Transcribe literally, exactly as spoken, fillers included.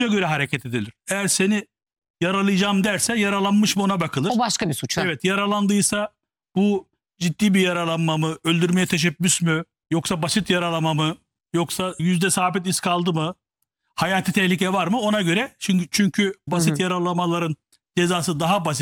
göre hareket edilir. Eğer seni yaralayacağım derse yaralanmış mı ona bakılır. O başka bir suç. ha? Evet, yaralandıysa bu ciddi bir yaralanma mı, öldürmeye teşebbüs mü, yoksa basit yaralama mı, yoksa yüzde sabit iz kaldı mı, hayati tehlike var mı ona göre. Çünkü çünkü basit Hı hı. yaralamaların cezası daha basit.